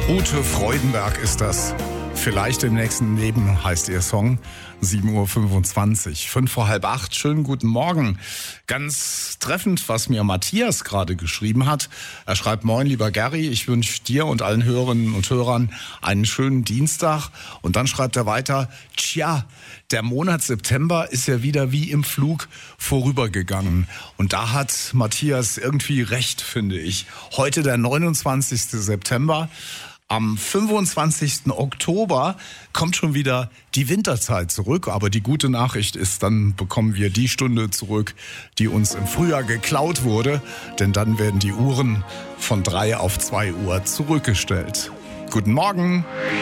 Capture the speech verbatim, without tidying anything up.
Ute Freudenberg ist das. Vielleicht im nächsten Leben heißt ihr Song. sieben Uhr fünfundzwanzig, fünf vor halb acht. Schönen guten Morgen. Ganz treffend, was mir Matthias gerade geschrieben hat. Er schreibt: Moin, lieber Gary, ich wünsche dir und allen Hörerinnen und Hörern einen schönen Dienstag. Und dann schreibt er weiter: Tja, der Monat September ist ja wieder wie im Flug vorübergegangen. Und da hat Matthias irgendwie recht, finde ich. Heute der neunundzwanzigsten September. Am fünfundzwanzigsten Oktober kommt schon wieder die Winterzeit zurück. Aber die gute Nachricht ist, dann bekommen wir die Stunde zurück, die uns im Frühjahr geklaut wurde. Denn dann werden die Uhren von drei auf zwei Uhr zurückgestellt. Guten Morgen.